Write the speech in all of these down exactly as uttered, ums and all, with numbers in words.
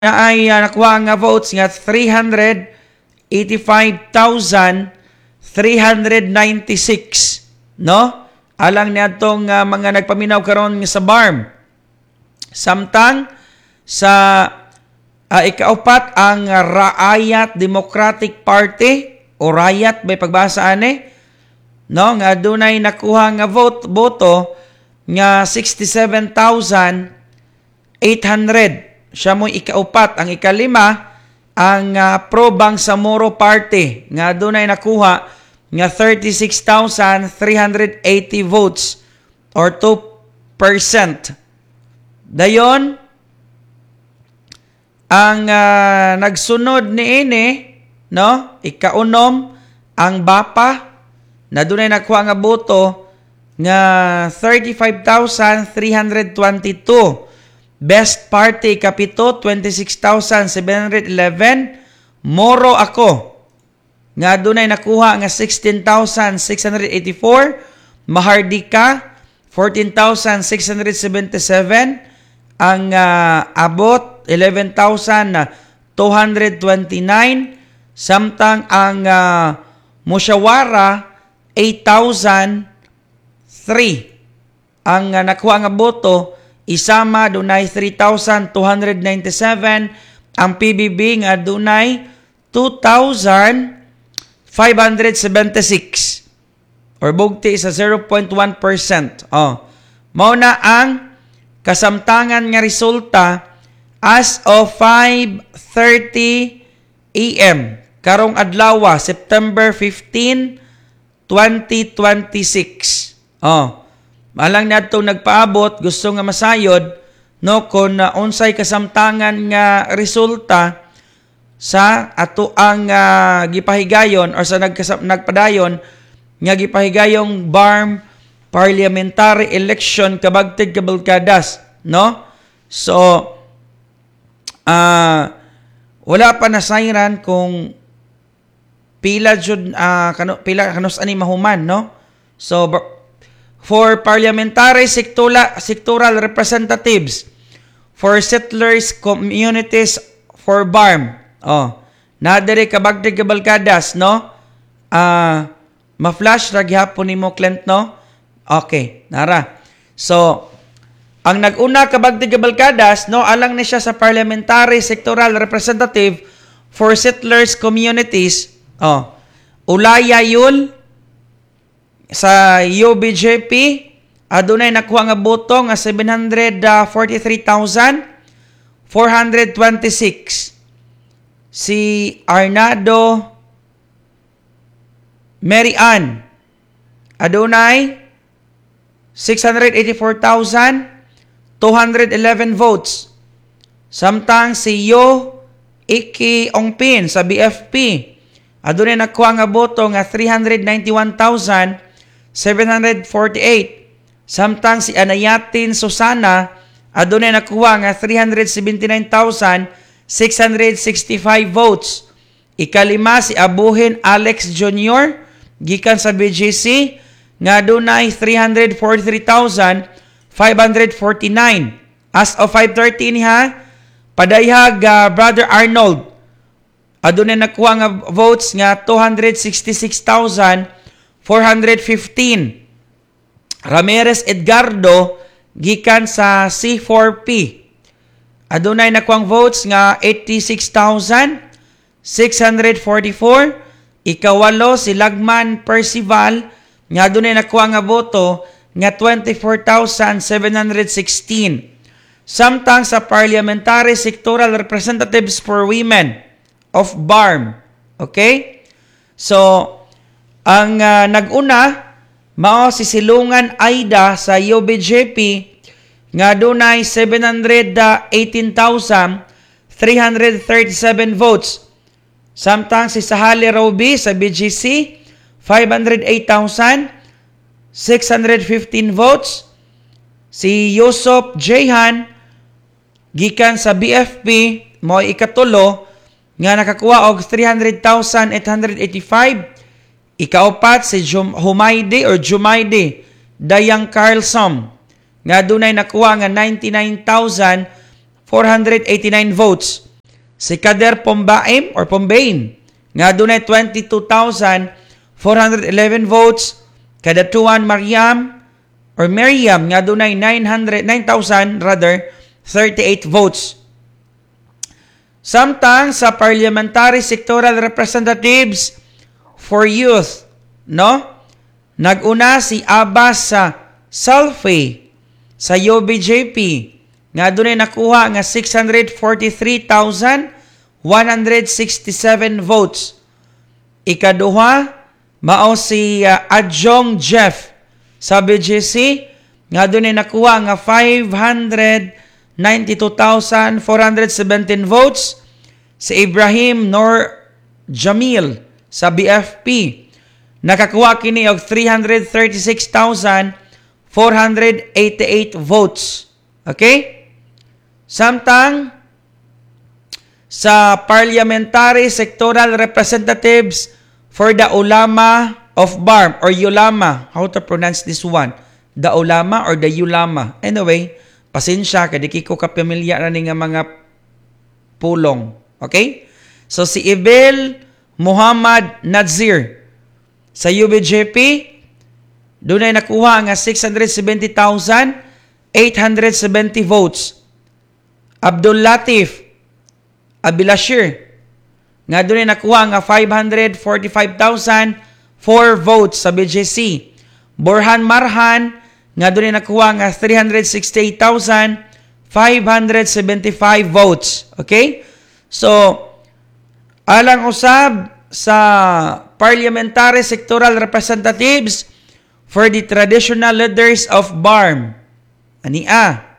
na ay uh, nakuha nga votes nga three hundred eighty-five thousand three hundred ninety-six, no? Alang niadtong uh, mga nagpaminaw karon sa B A R M. Samtang sa uh, ikaupat ang uh, Raayat Democratic Party o Rayat may pagbasa ani, no? Nga dunay nakuha nga vote boto nga sixty-seven thousand eight hundred. Siya mo ikaupat. Ang ikalima, ang uh, Pro Bangsamoro Party, nga doon ay nakuha nga thirty-six thousand three hundred eighty votes or two percent. Dayon, ang uh, nagsunod ni ini, no? Ikaunom, ang Bapa, na doon ay nakuha nga boto nga thirty-five thousand three hundred twenty-two. Best Party Kapito, twenty-six thousand seven hundred eleven. Moro Ako, nga dunay nakuha nga sixteen thousand six hundred eighty-four. Mahardika, fourteen thousand six hundred seventy-seven. Ang uh, Abot, eleven thousand two hundred twenty-nine. Samtang ang uh, Musyawara, eight thousand three. Ang uh, nakuha nga boto, Isama dunay three thousand two hundred ninety-seven, ang P B B nga dunay two thousand five hundred seventy-six or bugti sa zero point one percent. Oh. Mao na ang kasamtangan nga resulta as of five thirty a m karong adlaw September fifteenth, twenty twenty-six. Oh. Malang nato nagpaabot, gusto nga masayod, no, kung uh, unsay kasamtangan nga resulta sa ato ang uh, gipahigayon or sa nagkasam, nagpadayon nga gipahigayong B A R M parliamentary election kabagtig kabalkadas, no? So, uh, wala pa nasayran kung pila jud uh, kano, pila kanus ani mahuman, no? So, for parliamentary sectoral, sectoral representatives, for settlers communities, for B A R M. Oh, na diri kabagdig kabalkadas, no? Ah, uh, ma-flash ra gyapon nimo Clint, no? Okay, nara. So, ang nag-una kabagdig kabalkadas, no, alang ni siya sa parliamentary sectoral representative for settlers communities. Oh, Ulaya Yul sa U B J P, adunay nakuha nga boto nga seven hundred forty-three thousand four hundred twenty-six. Si Arnado Mary Ann, adunay six hundred eighty-four thousand two hundred eleven votes. Samtang si Yo Iki Ongpin sa B F P, adunay nakuha nga boto nga three hundred ninety-one thousand seven hundred forty-eight. Samtang si Anayatin Susana, adunay nakuha nga three hundred seventy-nine thousand six hundred sixty-five votes. Ikalima si Abuhin Alex Junior gikan sa B G C, nga adunay three hundred forty-three thousand five hundred forty-nine. As of five thirty niha, padayhag uh, Brother Arnold, adunay nakuha nga votes nga two hundred sixty-six thousand four hundred fifteen. Ramirez Edgardo gikan sa C four P, adunay nakuang votes nga eighty-six thousand six hundred forty-four. Ikawalo si Lagman Percival, nga adunay nakuha nga boto nga twenty-four thousand seven hundred sixteen. Samtang sa parliamentary sectoral representatives for women of B A R M, okay? So, ang uh, nag-una, mao si Silungan Aida sa U B J P, nga dunay seven hundred eighteen thousand three hundred thirty-seven votes. Samtang si Sahali Roby sa B G C, five hundred eight thousand six hundred fifteen votes. Si Yusop Jehan, gikan sa B F P, mao ikatulo, nga nakakuha og three hundred thousand eight hundred eighty-five. Ikaapat si Jum- Humaydi or Jumaydi Dayang Carlsom, nga dunay nakuha nga ninety-nine thousand four hundred eighty-nine votes. Si Kader Pombaim or Pombaim nga dunay twenty-two thousand four hundred eleven votes. Kadatuan Mariam or Miriam nga dunay nine thousand rather thirty-eight votes. Samtang sa parliamentary sectoral representatives for youth, no? Naguna si Abbas sa Salfe sa U B J P nga dunay nakuha nga six hundred forty-three thousand one hundred sixty-seven votes. Ikaduha mao si uh, Adjong Jeff sa B G C nga dunay nakuha nga five hundred ninety-two thousand four hundred seventeen votes. Si Ibrahim Nor Jamil sa B F P nakakuha kini og three hundred thirty-six thousand four hundred eighty-eight votes. Okay? Samtang sa parliamentary sectoral representatives for the Ulama of Barm or Ulama, how to pronounce this one? The Ulama or the Ulama? Anyway, pasensya, kadiki ko kapamilya na ni nga mga pulong. Okay? So, si Ibel Muhammad Nazir sa U B J P, doon ay nakuha nga six hundred seventy thousand eight hundred seventy votes. Abdul Latif Abilashir, nga doon ay nakuha nga five hundred forty-five thousand four votes sa B J C. Borhan Marhan, nga doon ay nakuha nga three hundred sixty-eight thousand five hundred seventy-five votes. Okay? So, alang usab sa parliamentary sectoral representatives for the traditional leaders of Barm. Ani a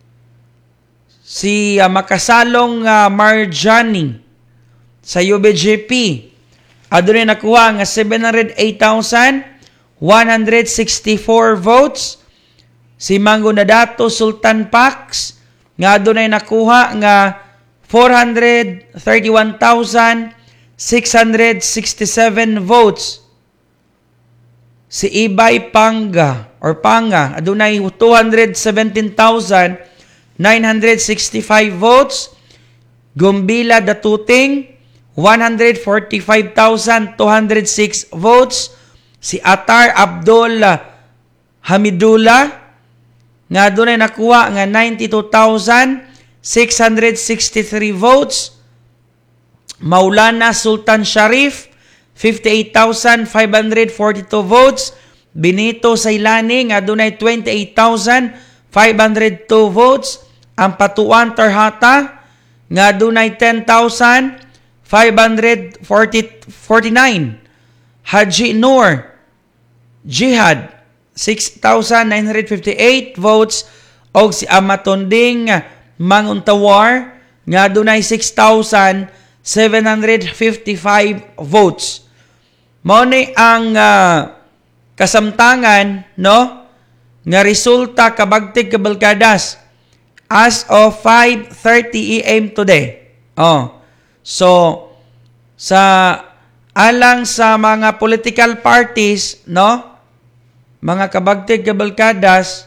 si uh, Makasalong uh, Marjani sa U B J P. Adunay nakuha nga seven hundred eight thousand one hundred sixty-four votes. Si Mangunadato Sultan Pax nga adunay nakuha nga four hundred thirty-one thousand six hundred sixty-seven votes. Si Ibay Panga or Panga adunay two hundred seventeen thousand nine hundred sixty-five votes. Gumbila Datuting one hundred forty-five thousand two hundred six votes. Si Atar Abdul Hamidullah nga adunay nakuha nga ninety-two thousand six hundred sixty-three votes. Maulana Sultan Sharif fifty-eight thousand five hundred forty-two votes. Benito Sailani nga adunay twenty-eight thousand five hundred two votes. Ang Patuan Tarhata nga adunay ten thousand five hundred forty-nine. Haji Noor Jihad six thousand nine hundred fifty-eight votes. Og si Amatonding Manguntawar nga adunay six thousand seven hundred fifty-five votes. Mao ni ang uh, kasamtangan, no, nga resulta kabagtig kabalkadas as of five thirty a m today. Oh. So sa alang sa mga political parties, no, mga kabagtig kabalkadas,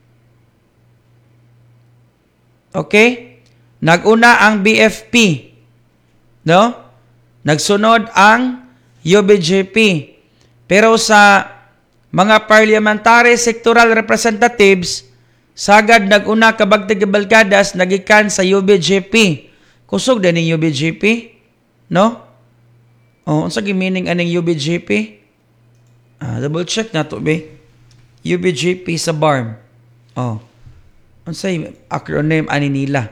okay? Naguna ang B F P, no? Nagsunod ang U B J P. Pero sa mga parliamentary sectoral representatives, sagad naguna kabagtig kabalkadas nagikan sa U B J P. Kusog din ng U B J P, no? Oh, unsa gi meaning aning U B J P? Ah, double check na to be. U B J P sa Barm. Oh. Unsay acronym ani nila?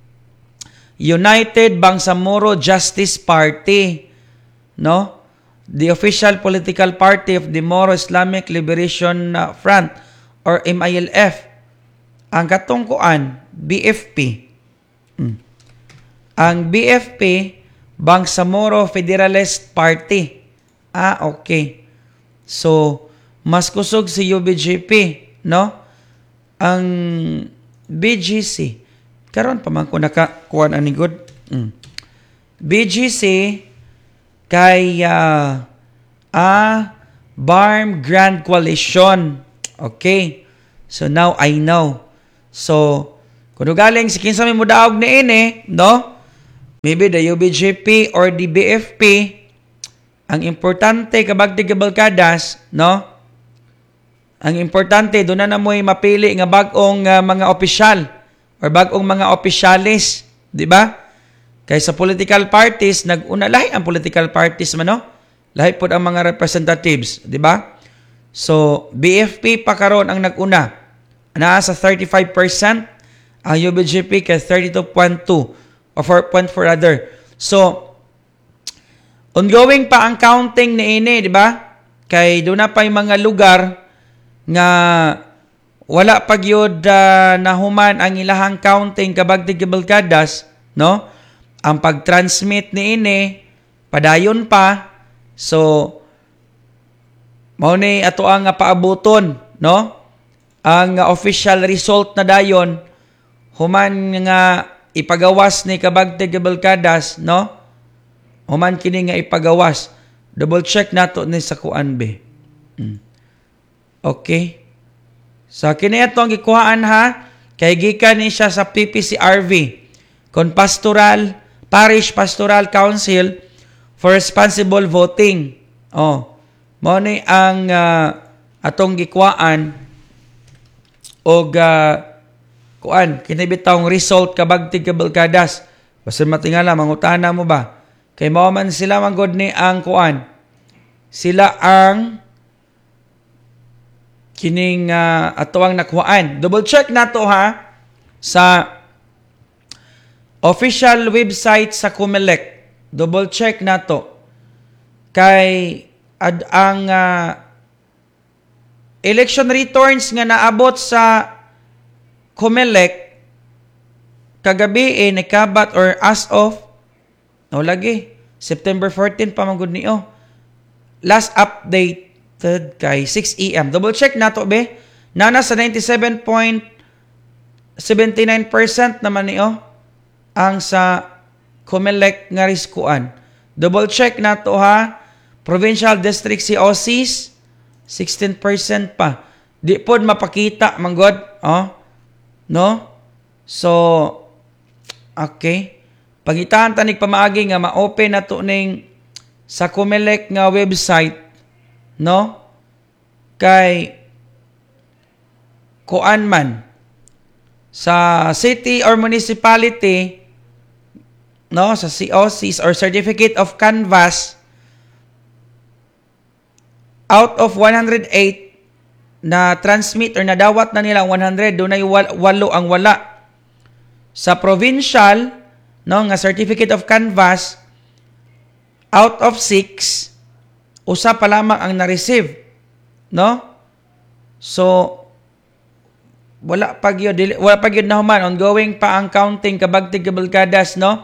United Bangsamoro Justice Party, no? The official political party of the Moro Islamic Liberation Front or M I L F. Ang katungkuan B F P. Hmm. Ang B F P Bangsamoro Federalist Party. Ah, okay. So, mas kusog si U B J P, no? Ang B G C karon pa man ko nakakuan ani good. Mm. B G C kay uh, ah Barm Grand Coalition. Okay. So now I know. So kuno galing si kinsa may mudaog ni ini, no? maybe the U B J P or the B F P, ang importante kabag tigabalkadas, no? Ang importante, doon na na mo'y mapili nga bagong uh, mga opisyal or bagong mga opisyalis, di ba? Kaya sa political parties, nag-una, lahi ang political parties man, no? Lahi po ang mga representatives, di ba? So, B F P pa karon ang nag-una. Nasa thirty-five percent, ang U B J P kay thirty-two point two o four point four rather. So, ongoing pa ang counting ni ini, di ba? Kay doon na pa yung mga lugar nga wala pagyod uh, nahuman ang ilahang counting kabag tigibalkadas, no? Ang pag-transmit ni ini padayon pa. So mao ni ato ang paabuton, no? Ang uh, official result na dayon human nga ipagawas ni kabag tigibalkadas, no? Human kini nga ipagawas. Double check nato ni sa kuan be. Hmm. Okay. So, kini itong gikuhaan ha. Kay gikan ni siya sa P P C R V. Kon Pastoral, Parish Pastoral Council for Responsible Voting. Oh. Mao ni ang uh, atong gikuhaan og uh, kuan kini bitawng result kabag tigabalkadas. Basta matingala mangutana mo ba? Kay mao man sila manggod ni ang kuan. Sila ang kining uh, ato ang nakuhaan. Double check nato ha sa official website sa Comelec. Double check nato kay ad, ang uh, election returns nga naabot sa Comelec kagabi eh nakabat or as of no lagi September fourteenth pa man gud niyo. Last update kay six A M Double check nato be. Nana sa ninety-seven point seven nine percent naman niyo ang sa Comelec nga riskuan. Double check nato ha. Provincial District C O Cs sixteen percent pa. Di pod mapakita manggod, oh. No? So okay. Pangitaan tanig pamaagi nga ma-open nato ning sa Comelec nga website, no? Kay kuan man sa city or municipality, no, sa C O Cs or Certificate of Canvass, out of one hundred eight na transmit or nadawat na nila one hundred, doon ay walo ang wala. Sa provincial, no, nga Certificate of Canvass, out of six, usa pa lamang ang na-receive, no? So wala pa gyud wala pa gyud na human, ongoing pa ang counting kabag tigabalkadas, no?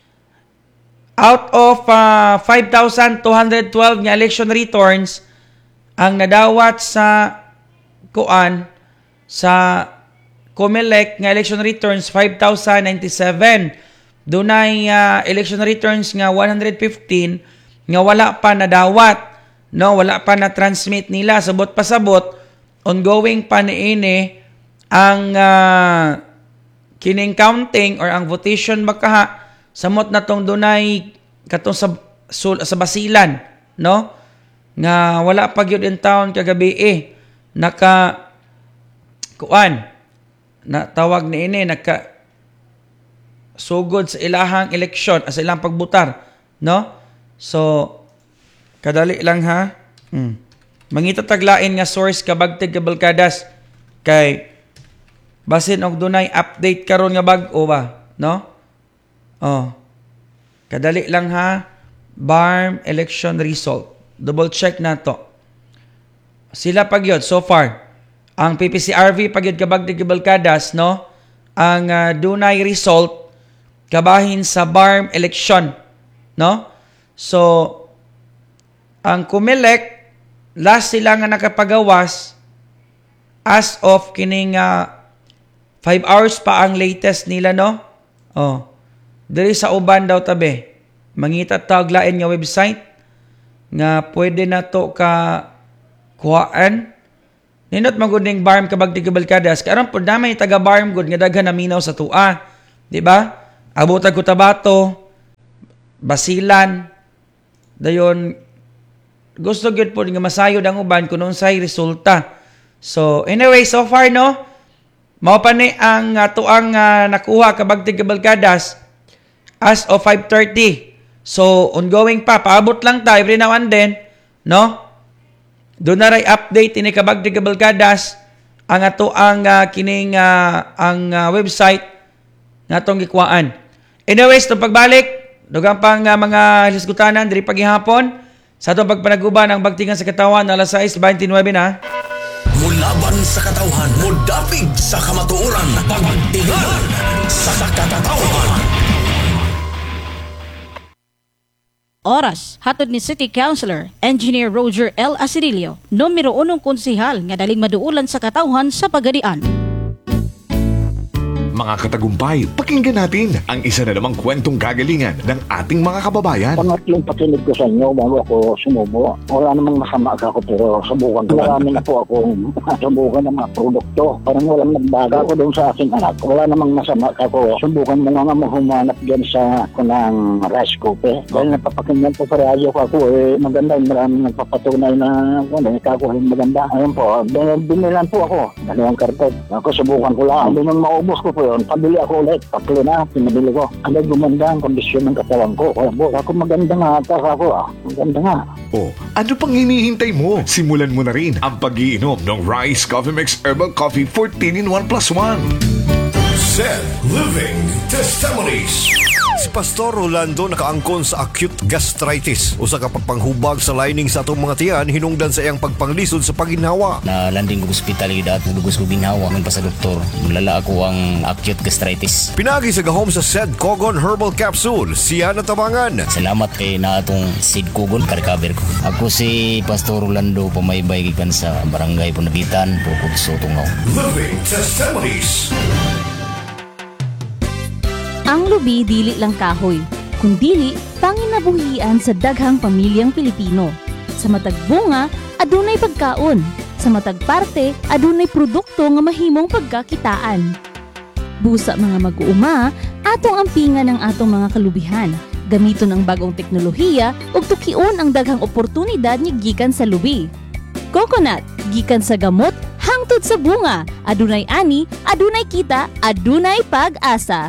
Out of uh, five thousand two hundred twelve nga election returns ang nadawat sa kuan sa Comelec nga election returns five thousand ninety-seven. Dunay uh, election returns nga one hundred fifteen nga wala pa nadawat, no, wala pa na transmit nila, sabot pasabot ongoing pa niini ang uh, kining counting or ang votation makaha samot na tong dunay katong sa sa basilan, no, nga wala pa gyud in town kagabi eh naka kuan na tawag niini naka sugod sa ilahang eleksyon, sa ilang pagbutar, no? So, kadali lang ha. Hmm. Mangita taglain nga source kabag tigabalkadas kay basin og dunay update karon nga bag-o ba, no? Oh. Kadali lang ha. B A R M election result. Double check na to. Sila pagyod so far. Ang P P C R V pagyod kabag tigabalkadas, no? Ang uh, dunay result kabahin sa B A R M election, no? So ang Comelec last sila nga nakapagawas as of kining uh, five hours pa ang latest nila, no? Oh. Diri sa uban daw tabi. Mangita taglain nga website nga pwede na to ka kuhaan. Ninot maguding B A R M kabag tigabalkadas. Karon pud namay taga B A R M gud nga daghan naminaw sa tua, di ba? Abot ko Tabato, basilan, dayon gusto gyud po nga masayod ang uban kung unsay resulta. So anyway, so far no, mao pa ni ang uh, tuang uh, nakuha kabagtig kabalkadas as of five thirty. So ongoing pa, paabot lang ta every now and then, no? Doon na ray update ini kabagtig kabalkadas ang ato ang uh, kining uh, ang uh, website natong gikuan. Anyways, to pagbalik, dugang pang uh, mga hisgutanan diri paghihapon sa atong pagpanaguban ang bagtingan sa katawan alas sais twenty-nine na. Mulaban sa katawhan, mudapig sa kamatuoran, pagtighan sa katawhan. Oras, hatod ni City Councilor, Engineer Roger L. Asirilio, numero unong konsihal nga daling maduulan sa katawhan sa Pagadian. Mga katagumpay, pakinggan natin ang isa na namang kwentong kagalingan ng ating mga kababayan. Pangatlong pakinig ko sa inyo bago ako sumubo. Wala namang masama ako pero subukan ko. Marami na po akong subukan ng mga produkto. Parang walang nagbaga ako doon sa aking anak. Wala namang masama ako. Subukan mo nga mo humanap dyan sa kunang rice cooker. Dahil napapakinggan po sa radyo ko ako eh maganda. Maraming nagpapatunay na ano, ikakuhin maganda. Ayun po, binilan po ako. Dalawang kartod. Ako subukan ko lang. Hindi nang maubos ko po yun, pabili ako ulit. Tatlo na, pinabili ko. Ano gumanda ang kondisyon ng katawan ko. Kaya po, ako maganda nga ata ako ah. Maganda nga. O, ano pang hinihintay mo? Simulan mo na rin ang pag-iinom ng Rice Coffee Mix Herbal Coffee fourteen in one plus one. Zen Living Testimonies. Si Pastor Rolando nakaangkon sa acute gastritis. Usa ka pagpanghubag sa lining sa atong mga tiyan hinungdan sa iyang pagpanglisod sa paginhawa. Na landing ko ospital gid at nagugos ko ginhawa man pa sa doktor. Mulala ako ang acute gastritis. Pinagi sa gahom sa Sed Cogon Herbal Capsule. Siya natabangan. Salamat kay na atong Sid Kugon ka-recover ko. Ako si Pastor Rolando pamaybay gikan sa Barangay Punabitan, Pukod Sotungaw. Living Testimonies. Ang lubi dili lang kahoy, kundili panginabuhian sa daghang pamilyang Pilipino. Sa matag bunga, adunay pagkaon. Sa matag parte, adunay produkto nga mahimong pagkakitaan. Busa mga mag-uuma, atong ampingan ang atong mga kalubihan. Gamiton ang bagong teknolohiya ug tukion ang daghang oportunidad ni gikan sa lubi. Coconut, gikan sa gamot, hangtod sa bunga. Adunay ani, adunay kita, adunay pag-asa.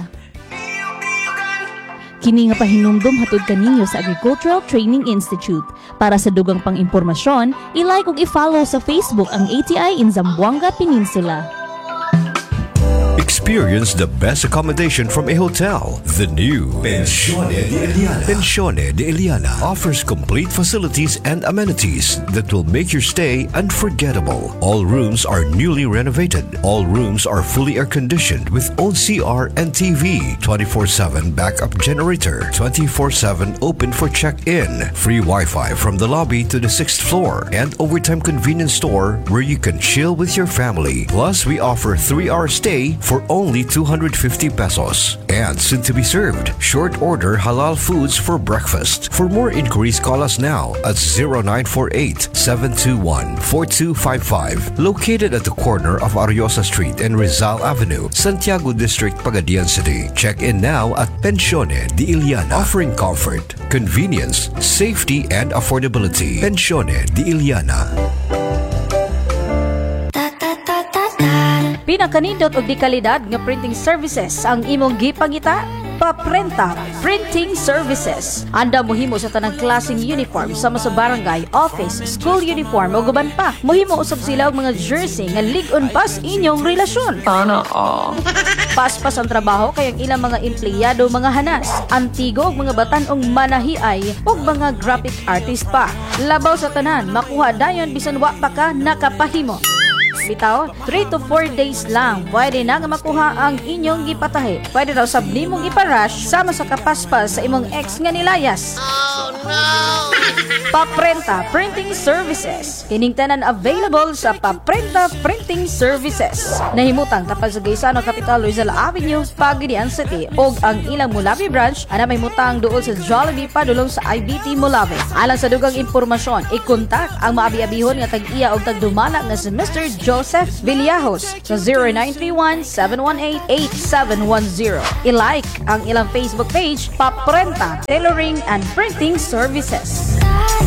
Kini nga pahinumdum hatod kaninyo sa Agricultural Training Institute. Para sa dugang pang impormasyon, i-like ug i-follow sa Facebook ang A T I in Zamboanga Peninsula. Experience the best accommodation from a hotel. The new Pensione de Eliana. Pensione de Eliana offers complete facilities and amenities that will make your stay unforgettable. All rooms are newly renovated. All rooms are fully air-conditioned with own C R and T V, twenty-four seven backup generator, twenty-four seven open for check-in, free Wi-Fi from the lobby to the sixth floor, and overtime convenience store where you can chill with your family. Plus, we offer three-hour stay for only two hundred fifty pesos. And soon to be served, short order halal foods for breakfast. For more inquiries, call us now at zero nine four eight, seven two one, four two five five. Located at the corner of Ariosa Street and Rizal Avenue, Santiago District, Pagadian City. Check in now at Pensione de Eliana, offering comfort, convenience, safety, and affordability. Pensione de Eliana. Pinakanindot og di kalidad nga printing services ang imong gipangita. Paprenta Printing Services. Anda mohimo sa tanang klaseng uniform sama sa barangay, office, school uniform o guban pa. Mohimo usab sila og mga jersey nga lig-on pas inyong relasyon. Sana all. Paspas ang trabaho kay ang ilang mga empleyado mga hanas, antigo og mga batan-ong manahiay ug mga graphic artist pa. Labaw sa tanan, makuha dayon bisan wa pa ka nakapahimo. Bitaw, three to four days lang pwede na nga makuha ang inyong gipatahi. Pwede raw sab nimong iparush sama sa kapaspas sa imong ex nga nilayas. Oh, no. Paprenta Printing Services. Kining tanan available sa Paprenta Printing Services. Nahimutang tapal sa Gaisano Capital Rizal Avenue, Pagadian City, og ang ilang Mulawi branch ana may mutang duol sa Jollibee padulong sa I B T Mulawi. Alang sa dugang impormasyon, ikontak ang maabi-abihon nga tag-iya og tagdumala nga si Mister Joseph Villajos sa zero nine three one, seven one eight, eight seven one zero. I-like ang ilang Facebook page, Paprenta Tailoring and Printing Services.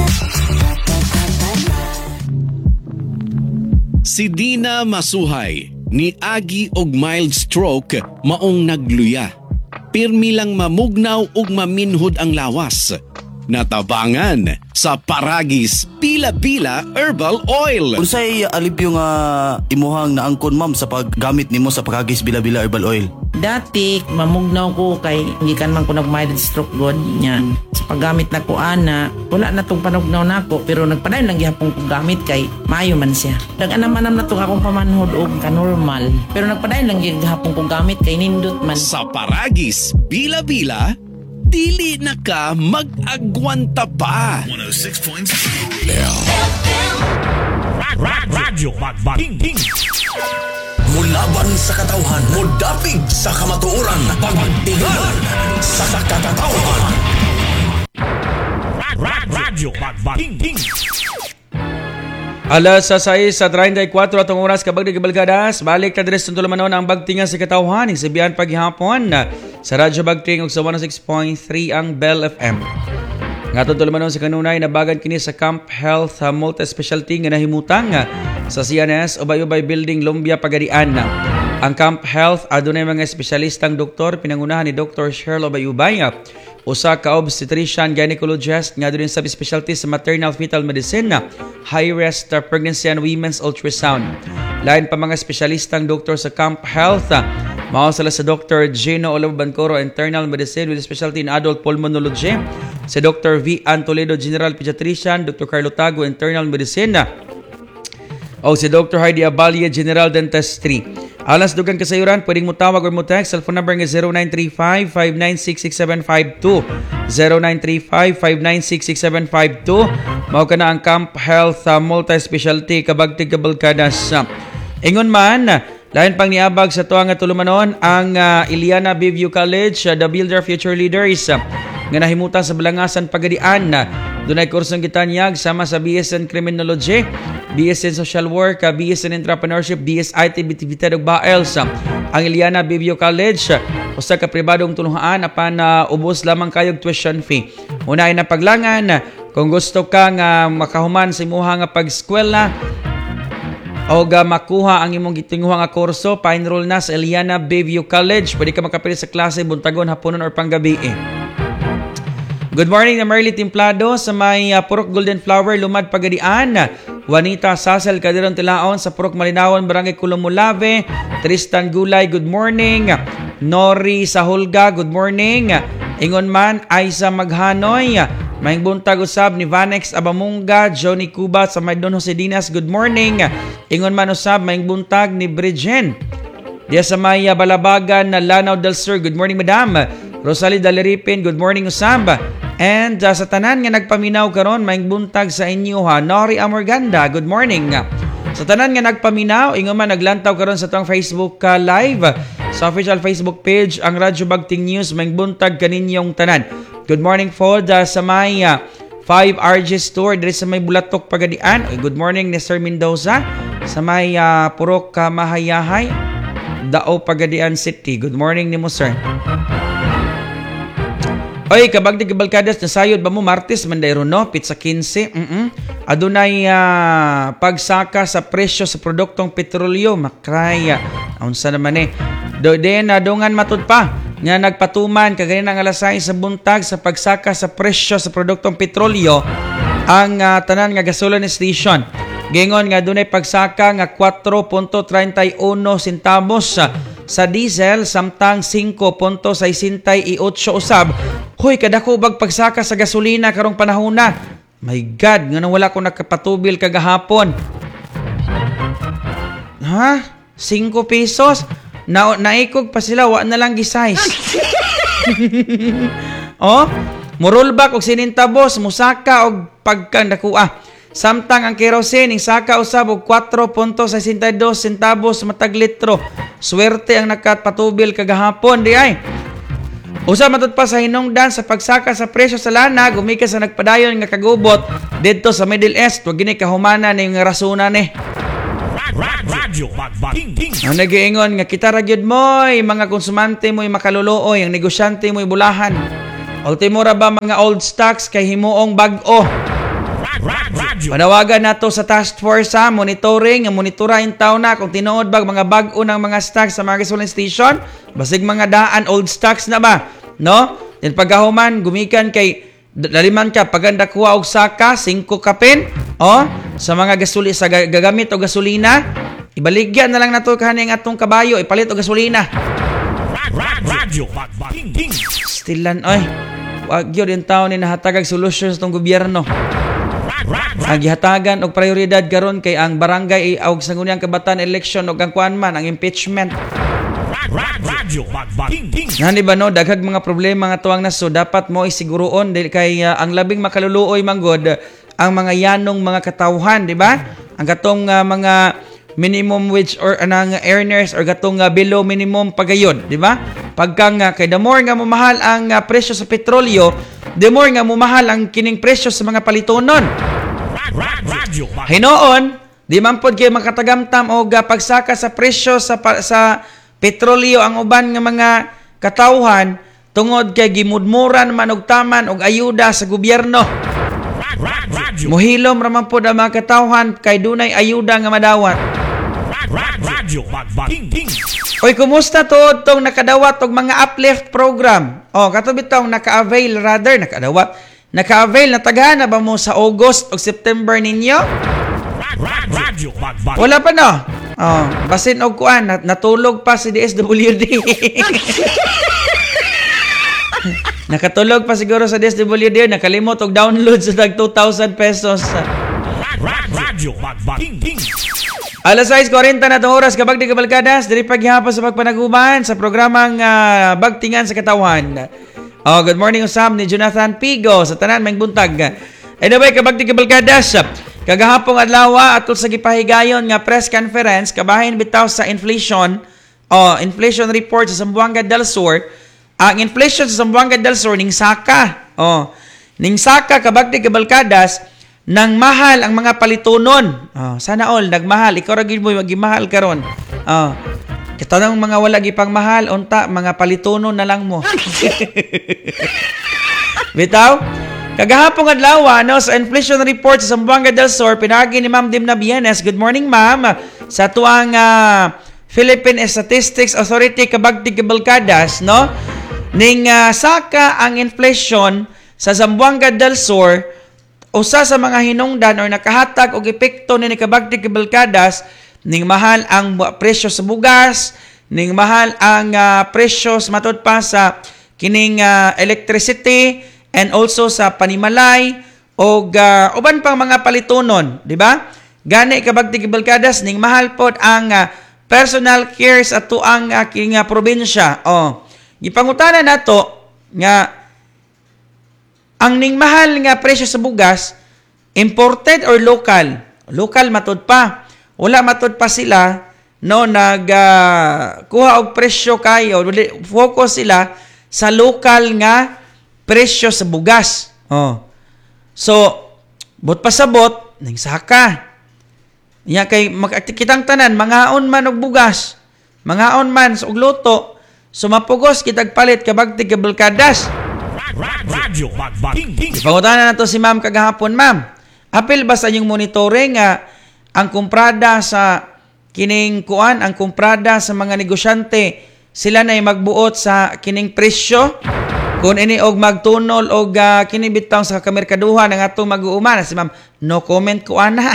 Si Dina Masuhay ni agi og mild stroke maong nagluya. Pirmi lang mamugnaw ug maminhod ang lawas. Natabangan sa Paragis Pila-Pila Herbal Oil. Unsay alipyo nga imuhang naangkon ma'am sa paggamit nimo sa Paragis Pila-Pila Herbal Oil? Dati mamugnaw ko kay gikan man ko nag mild stroke god nya. Sa paggamit na ko ana, wala na tong panugnaw nako pero nagpadayon lang gihapon ko gamit kay maayo man siya. Daganam-anam na tong akong pamanhod og ka-normal. Pero nagpadayon lang gihapon ko gamit kay nindot man. Sa Paragis Pila-Pila, dili na ka mag-agwanta pa. one oh six point Radyo Magbating. Mulaban sa katawhan, mudapig sa kamatuoran, pagtingan sa katawhan. Radyo Magbating. Alas sa sais sa thirty-four atong oras kabag gibalgadas, balik ta dres tuntulo manon ang bagtingan sa katawhan ning sabihan paghihapon sa Radyo Bagting ug sa one oh six point three ang Bell F M. Nga tuntulo manon sa kanunay nabagan kini sa Camp Health uh, Multi-Specialty nga nahimutang uh, sa C N S Ubay-Ubay Building, Lumbia, Pagadian. Ang Camp Health adunay mga espesyalistang doktor pinangunahan ni Doctor Cheryl Ubay-Ubay, uh, usa ka obstetrician gynecologist nga adunay subspecialty sa maternal fetal medicine, high risk uh, pregnancy and women's ultrasound. Lain pa mga espesyalistang doktor sa Camp Health, uh, mao sila sa Doctor Gino Olavo Bancoro, internal medicine with specialty in adult pulmonology, si Doctor V. Ann Toledo, general pediatrician, Doctor Carlo Tago, internal medicine, o si Doctor Heidi Abalia, general dentistry. Alas dugang kasayuran, pwedeng mo tawag or mo text. Cellphone number nga zero nine three five, five nine six, six seven five two. zero nine three five, five nine six, six seven five two. Mao ka na ang Camp Health uh, Multi-Specialty kabagtig kabalkadas. Uh, ingon man, lain pang niabag sa tuwa nga tulumanon ang uh, Iliana Biview College, uh, the Builder Future Leaders, uh, nga nahimutan sa Balangasan, Pagadian. Uh, Dunay kursong gitanyag sama sa B S in Criminology, B S in Social Work, uh, B S in Entrepreneurship, B S I T, Bitibitad ug Baels. Uh, ang Iliana Biview College, uh, usa ka pribadong tulungaan apan uh, ubos lamang kayog tuition fee. Unay na paglangan, uh, kung gusto ka nga makahuman sa imuha nga pag-eskwela o ga makuha ang imong gitinguha nga kurso, pa-enroll na sa Iliana Bayview College. Pwede ka makapili sa klase buntagon, haponon or panggabi. Eh. Good morning na Merly Templado sa may uh, Purok Golden Flower, Lumad, Pagadian. Juanita Sasel Kadirong Tilaon sa Purok Malinawan, Barangay Kulumulave. Tristan Gulay, good morning. Nori Sahulga, good morning. Ingon man, Aiza Maghanoy. Maing buntag usab ni Vanex Abamunga, Johnny Cuba sa may Don Jose Dinas, good morning. Ingon man usab maing buntag ni Bridgen diya sa may uh, Balabagan na Lanao del Sur, good morning madam. Rosalie Daleripin, good morning usab. And uh, sa tanan nga nagpaminaw karon maing buntag sa inyo ha, Nori Amorganda, good morning. Sa tanan nga nagpaminaw, ingon man naglantaw karon sa tong Facebook uh, live sa official Facebook page ang Radyo Bagting News, maing buntag kaninyong tanan. Good morning po uh, sa may uh, five R G Store diri sa may Bulatok, Pagadian. Good morning ni Sir Mendoza sa may uh, Purok uh, Mahayahay, Dao, Pagadian City. Good morning ni mo sir. Oy, kabagdi kabalkadas na sayod ba mo Martes mandayro no? Pizza fifteen. Mm-mm. Adunay uh, pagsaka sa presyo sa produktong petrolyo. Makraya. Unsa naman eh. Do den adungan matud pa nga nagpatuman kagaya ng alas sais sa buntag sa pagsaka sa presyo sa produktong petrolyo ang uh, tanan nga gasoline station. Gingon nga dunay pagsaka nga four point three one centavos uh, sa diesel samtang five point sixty-eight usab. Hoy, kadako bag pagsaka sa gasolina karong panahon na. My God, nga nang wala ko nakapatubil kagahapon. Ha? five pesos? Na naikog pa sila, wa na lang gisize. Oh, Murulbak og sinintabos, musaka og pagkang dakua. Samtang ang kerosene ning saka usab og four point six two centavos matag litro. Swerte ang nakapatubil kagahapon di ay. Usa matud pa sa hinungdan sa pagsaka sa presyo sa lana, gumika sa nagpadayon nga kagubot didto sa Middle East, wa gini kahumana ning rasuna ni. Radyo Bagbagting Ting. Ang nagiingon nga kita ra gyud moy mga konsumante moy makaluluoy, ang negosyante moy bulahan. Ultimo ra ba mga old stocks kay himuong bag-o. Panawagan nato sa task force sa monitoring, nga monitorahin taw na kung tinuod ba mga bag-o ng mga stocks sa mga gasoline station, basig mga daan old stocks na ba, no? Then pagkahuman gumikan kay daliman ka paganda kuha og saka singko kapin, oh, sa mga gasuli sa gagamit o gasolina, ibaligyan na lang nato kaning atong kabayo ipalit og gasolina. Radyo Bagbagting Ting. Stilan oy. Wag gyud in taon ni nahatagag solusyon sa tong gobyerno. Ang gihatagan og prioridad karon kay ang barangay og sangguniang kabataan election og ang kuan man ang impeachment. Radyo Bagbagting Ting. Nga ba no, daghag mga problema nga tuwang naso, dapat mo isiguroon dili kay uh, ang labing makaluluoy manggod uh, ang mga yanong mga katawhan, di ba? Ang katong uh, mga minimum wage or anang uh, earners or katong uh, below minimum pagayod, di ba? Pagkang uh, kay the more nga mamahal ang uh, presyo sa petrolyo, the more nga mamahal ang kining presyo sa mga palitonon. Hinoon, di man pod kay makatagamtam og uh, pagsaka sa presyo sa sa petrolyo ang uban nga mga katawhan tungod kay gimudmuran man og taman og ayuda sa gobyerno. Muhilom ra man pod ang mga katawhan kay dunay ayuda nga madawat. Radyo Bagbagting Ting. Oy, kumusta to tong nakadawat og mga uplift program? Oh, kato bitong naka-avail rather nakadawat. Naka-avail na tagana ba mo sa August o September ninyo? Radyo Bagbagting. Wala pa no. Oh, basin og kuan nat natulog pa si D S W D. Nakatulog pa siguro sa D S W D, nakalimot og download sa tag two thousand pesos. Radyo Bagbagting Ting. Alas sais forty na itong oras kabag di kabalkadas, diri paghihapon sa pagpanaguban sa programang uh, Bagtingan sa Katawhan. Oh, good morning usam ni Jonathan Pigo sa tanan may buntag. Anyway, kabag di kabalkadas, kagahapong adlaw atol sa gipahigayon nga press conference kabahin bitaw sa inflation, oh, inflation report sa Zamboanga del Sur. Ang inflation sa Zamboanga del Sur ning saka. Oh, ning saka kabag di kabalkadas nang mahal ang mga palitonon. Oh, sana all nagmahal. Ikaw ra gyud mo magimahal karon. Oh. Katanang mga wala gipang mahal unta mga palitonon na lang mo. Bitaw, kagahapon adlaw no sa inflation report sa Zamboanga del Sur pinagi ni Ma'am Dimna Bienes. Good morning ma'am. Sa tuang uh, Philippine Statistics Authority kabagti kabalkadas no. Ning uh, saka ang inflation sa Zamboanga del Sur usa sa mga hinungdan or nakahatag og epekto ni kabagti kabalkadas ning mahal ang presyo sa bugas, ning mahal ang uh, presyo matud pa sa kining uh, electricity and also sa panimalay og uh, uban pang mga palitonon, di ba? Gani kabagti kabalkadas ning mahal pod ang uh, personal care sa tuang uh, king uh, probinsya. Oh, gipangutanan nato nga ang ning mahal nga presyo sa bugas, imported or local? Local matud pa. Wala matud pa sila no nag uh, kuha og presyo kayo, focus sila sa local nga presyo sa bugas. Oh. So, bot pasabot ning saka. Nya kay magkitang tanan mangaon man og bugas, mangaon man og luto, sumapugos kitag palit kabagti kabalkadas. Radyo Bagbagting Ting. Ipangutanan nato si ma'am kagahapon, ma'am. Apil ba sa inyong monitoring nga uh, ang kumprada sa kining kuan, ang kumprada sa mga negosyante, sila na magbuot sa kining presyo? Kung ini og magtunol og uh, kini bitaw sa kamerkaduhan ang atong mag-uuman, si ma'am, no comment ko ana.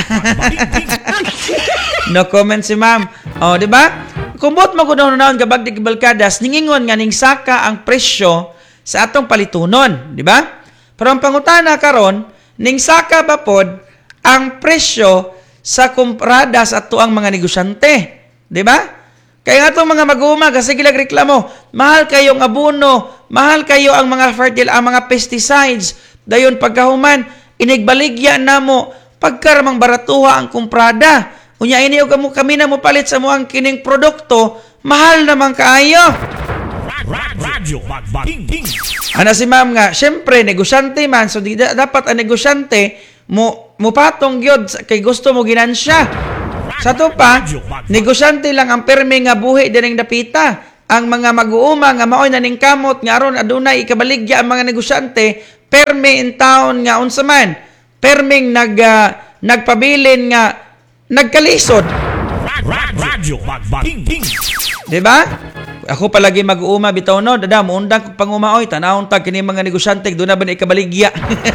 No comment si ma'am. Oh, di ba? Kumbot mo ko daw naon kabag di kabalkadas, ningingon nga ning saka ang presyo sa atong palitunon, di ba? Pero ang pangutana karon, ning saka ba pod ang presyo sa kumprada sa ato ang mga negosyante, di ba? Kaya nga itong mga mag-uuma, kasi gilag reklamo, mahal kayong abono, mahal kayo ang mga fertile, ang mga pesticides. Dayon pagkahuman, inigbaligya na mo, pagkaramang baratuha ang kumprada. Unya ini og kamo kami na mo palit sa mo ang kining produkto, mahal naman kaayo. Radyo Magbating. Ana si ma'am nga, syempre negosyante man, so di, dapat ang negosyante mo mupatong gyud kay gusto mo ginansya. Sa to pa, negosyante lang ang perme nga buhi dining dapita. Ang mga mag-uuma nga maoy naning kamot nga aron adunay ikabaligya ang mga negosyante, perme in town nga unsa man. Perming nag uh, nagpabilin nga nagkalisod. Radyo Magbating. Di ba? Ako palagi mag-uuma bitaw no, dada mo undang kog panguma oy, tanawon tag kini mga negosyante do na ba ni ikabaligya.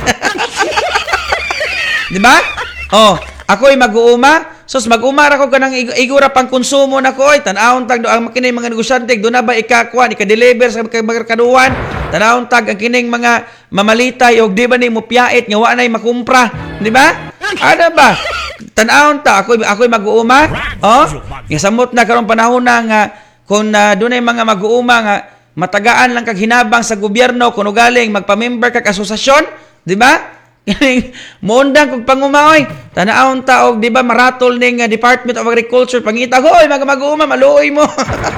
Di ba? Oh, ako ay mag-uuma. Sos mag-umara ko kanang igura pang konsumo na ko oy, tanawon tag do ang kining mga negosyante do na ba ikakuan, ika-deliver sa mga kaduhan. Tanawon tag ang kining mga mamalitay og di ba ni mo piyait nga wa nay makumpra, di ba? Ano ba? Tanawon ta ako ako mag-uuma. Oh, gisamot na karon panahon na nga kung uh, dunay mga mag-uuma nga matagaan lang kag hinabang sa gobyerno kuno galing magpa-member kag asosasyon, di ba? Muundang kog pangumaoy. Tanawon ta og di ba maratol ning uh, Department of Agriculture pangita hoy mga mag-uuma maluoy mo.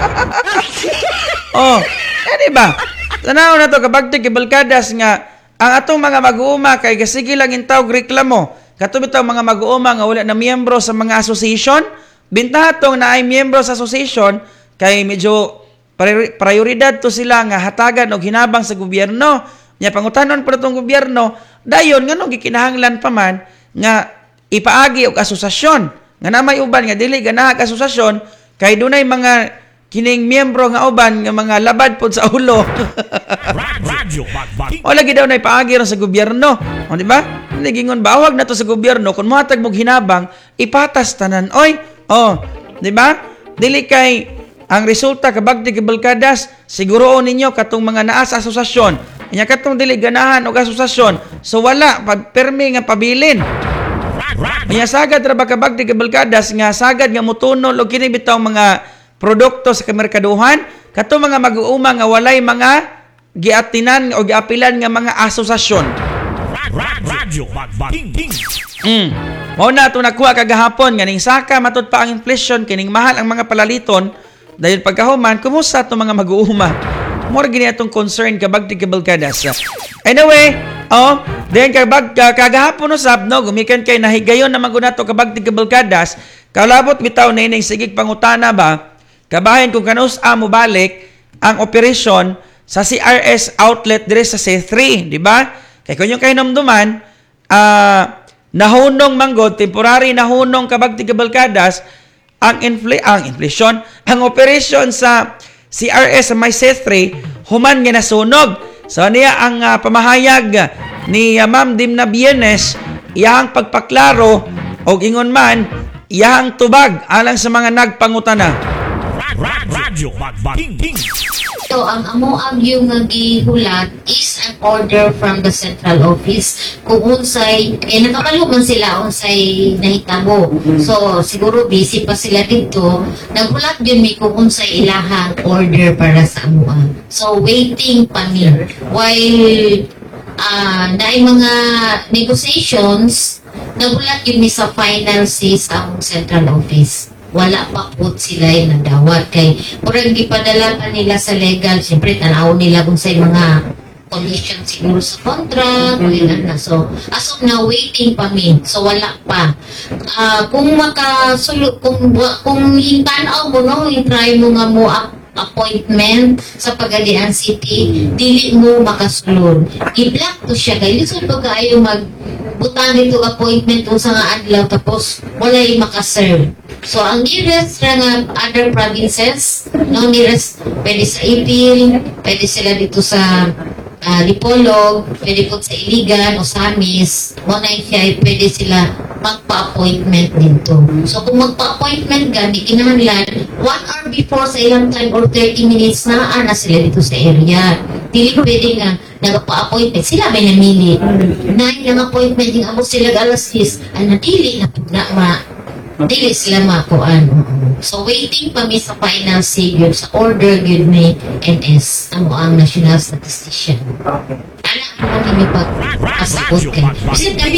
Oh, eh, di ba? Tanaw na to kabagti kibalkadas nga ang atong mga mag-uuma kay gasige lang intaw reklamo. Kato bitaw mga mag-uuma nga wala na miyembro sa mga association, bintahatong na ay miyembro sa association kay medyo prioridad to sila nga hatagan og hinabang sa gobyerno. Nya pangutanon pa tong gobyerno, dayon ngano gikinahanglan pa man nga ipaagi og asosasyon. Nga na may uban nga dili ganahan asosasyon kay dunay mga kining miyembro nga uban nga mga labad pod sa ulo. Radyo Magbating. O lagi daw na ipaagi ron sa gobyerno. O di ba? Nagingon bawag na to sa gobyerno kung mohatag mog hinabang ipatas tanan oy. O, di ba? Dili kay ang resulta kabagti gibalkadas siguroon ninyo katong mga naa sa asosasyon. Inya katong dili ganahan og asosasyon. So wala pa permi nga pabilin. Inya sagad ra ba kabagti gibalkadas nga sagad nga mutunol og kini bitaw mga produkto sa kamerkaduhan katong mga mag-uuma nga walay mga giatinan o giapilan nga mga asosasyon. Radyo Magbating. Mm. Mao na ito nakuha kagahapon nga ning saka matud pa ang inflation kining mahal ang mga palaliton dahil pagkahuman kumusta itong mga mag-uuma. More gini atong concern kabagti kabalkadas. Anyway, oh, then kabag kagahapon usab no gumikan kay nahigayon naman gud nato kabagti kabalkadas kalabot bitaw na ining sigig pangutana ba kabahin kung kanus mo balik ang operasyon sa C R S outlet dire sa C three, di ba? Kay kun yung kahinumduman, ah uh, nahunong manggod, temporary nahunong kabagti kabalkadas ang infl ang inflation, ang operasyon sa C R S sa may C three human nga nasunog. So niya ang uh, pamahayag ni uh, Ma'am Dimna Bienes, iyang pagpaklaro og ingon man iyang tubag alang sa mga nagpangutana. Radyo Magbating. So, ang amo ang yung gihulat is an order from the central office kung unsay, eh nakakaluman sila unsay nahitabo. So, siguro busy pa sila dito. Naghulat yun mi kung unsay ilahang order para sa amoa. So, waiting pa mi. While uh, naay mga negotiations, naghulat yun mi sa final say sa among central office. Wala pa po sila yung nadawat kay murang gipadala pa nila sa legal, siyempre tanaw nila kung sa mga conditions siguro sa contract o ilan na. So as of now waiting pa mi, so wala pa. Uh, kung makasulot kung, kung hintanaw mo no, i-try mo nga mo appointment sa Pagadian City, dili mo makasulod, i-block to siya kay lisod pag kaayo mag butan dito appointment o sa nga adlaw tapos wala yung makaserve. So, ang nearest na nga other provinces, no, nearest, pwede sa Ipil, pwede sila dito sa uh, Dipolog, pwede po sa Iligan o Samis, Monay Fiay, pwede sila magpa-appointment dito. So, kung magpa-appointment ka, di kinahanglan, one hour before sa ilang time or thirty minutes na, ana sila dito sa area. Dili pwede nga, nagpa-appointment, sila may namili. Nine lang appointment, yung amo sila alas six, ay nadili na, na ma, dili sila makuan. So waiting pa mi sa final say gyud sa order gyud ni N S amo ang National Statistician. Okay. Ana mo kini pag asabot kay. Kasi kami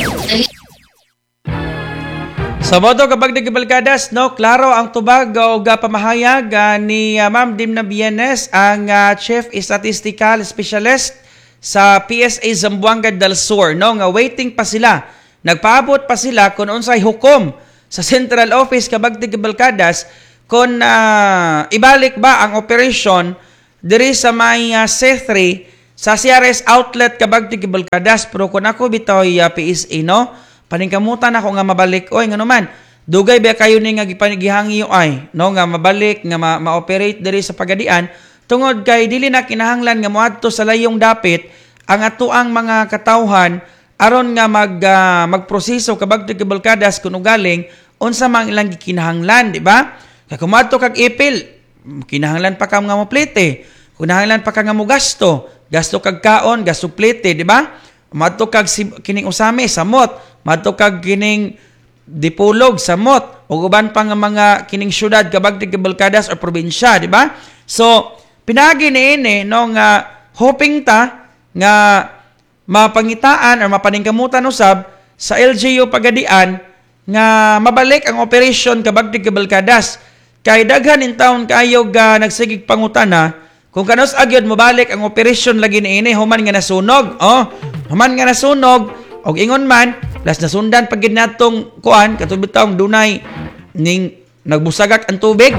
Sa modo kapag nagkabalkadas, no, klaro ang tubag o pamahayag uh, ni uh, Ma'am Dimna Bienes, ang uh, Chief Statistical Specialist sa P S A Zamboanga del Sur, no, nga waiting pa sila. Nagpaabot pa sila kung unsay hukom sa Central Office kabag nagkabalkadas kung uh, ibalik ba ang operation diri sa may uh, C three sa C R S outlet kabag nagkabalkadas. Pero kung ako bitoy uh, P S A, no, paningkamutan ako nga mabalik. Oy, nga naman, dugay ba kayo ni nga gipanigihangi ay, no, nga mabalik, nga ma- ma-operate diri sa pagadian, tungod kay dili na kinahanglan nga moadto sa layong dapit ang atuang mga katawhan aron nga mag uh, magproseso kabag nagkabalkadas kuno galing unsa mang ilang gikinahanglan, di ba? Kay kumadto kag ipil, kinahanglan pa ka nga mo plete, kinahanglan pa ka nga mo gasto, gasto kag kaon, gasto plete, di ba? Madto kag si, kining usami samot, madto kag kining dipulog samot, ug uban pa nga mga kining syudad kabag nagkabalkadas o probinsya, di ba? So pinagi niini no nga hoping ta nga mapangitaan or mapaningkamutan usab sa L G U Pagadian nga mabalik ang operasyon kabag nagkabalkadas. Kay daghan in taon kayo ga nagsigig pangutana kung kanos agyod mabalik ang operasyon lagi niini human nga nasunog. Oh, human nga nasunog og ingon man plus nasundan pag gid natong kuan katubit taong dunay ning nagbusagak ang tubig.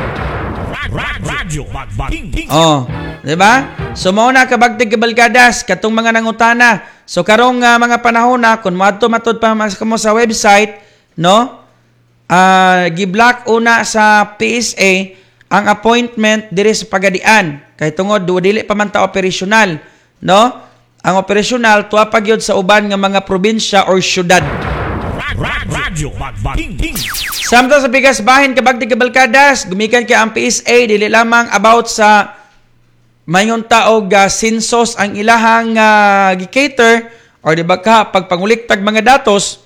Radyo Bagbaging. Oh, di ba? So mao na kabag nagkabalkadas katong mga nangutana. So karong uh, mga panahon na kung maadto matud pa mas kamo sa website, no? Uh, gi-block una sa P S A ang appointment diri sa pagadian kay tungod dili pa man ta operasyonal, no? Ang operasyonal tuwa pa gyud sa uban nga mga probinsya or syudad. Radyo Bagbaging. Samtang sa bigas bahin kabag nagkabalkadas, gumikan kay ang P S A dili lamang about sa mayon taog uh, census ang ilahang uh, gi-cater or di ba ka pagpanguliktag mga datos